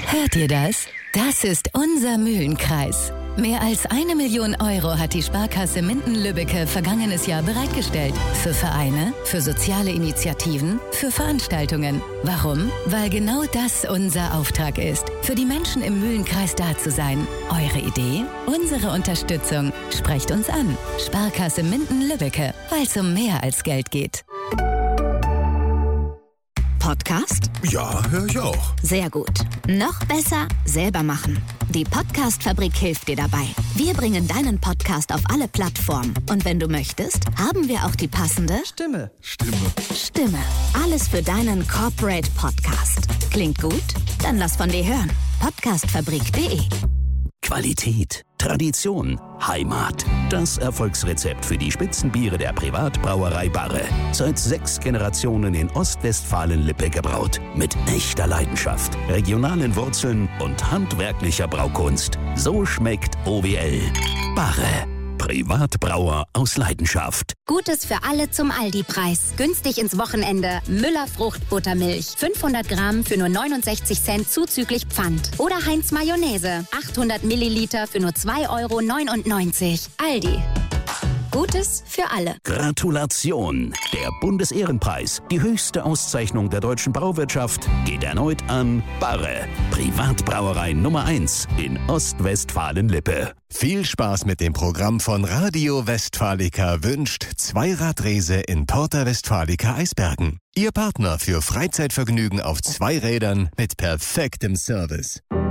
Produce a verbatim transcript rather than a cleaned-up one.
Hört ihr das? Das ist unser Mühlenkreis. Mehr als eine Million Euro hat die Sparkasse Minden-Lübbecke vergangenes Jahr bereitgestellt. Für Vereine, für soziale Initiativen, für Veranstaltungen. Warum? Weil genau das unser Auftrag ist. Für die Menschen im Mühlenkreis da zu sein. Eure Idee? Unsere Unterstützung. Sprecht uns an. Sparkasse Minden-Lübbecke. Weil es um mehr als Geld geht. Podcast? Ja, höre ich auch. Sehr gut. Noch besser, selber machen. Die Podcast-Fabrik hilft dir dabei. Wir bringen deinen Podcast auf alle Plattformen. Und wenn du möchtest, haben wir auch die passende Stimme. Stimme. Stimme. Alles für deinen Corporate Podcast. Klingt gut? Dann lass von dir hören. podcastfabrik punkt de. Qualität, Tradition, Heimat. Das Erfolgsrezept für die Spitzenbiere der Privatbrauerei Barre. Seit sechs Generationen in Ostwestfalen-Lippe gebraut. Mit echter Leidenschaft, regionalen Wurzeln und handwerklicher Braukunst. So schmeckt O W L. Barre. Privatbrauer aus Leidenschaft. Gutes für alle zum Aldi-Preis. Günstig ins Wochenende. Müller Fruchtbuttermilch. fünfhundert Gramm für nur neunundsechzig Cent zuzüglich Pfand. Oder Heinz Mayonnaise. achthundert Milliliter für nur zwei Euro neunundneunzig. Aldi. Gutes für alle. Gratulation! Der Bundesehrenpreis, die höchste Auszeichnung der deutschen Brauwirtschaft, geht erneut an Barre, Privatbrauerei Nummer eins in Ostwestfalen-Lippe. Viel Spaß mit dem Programm von Radio Westfalica wünscht Zweiradrese in Porta Westfalica Eisbergen. Ihr Partner für Freizeitvergnügen auf zwei Rädern mit perfektem Service.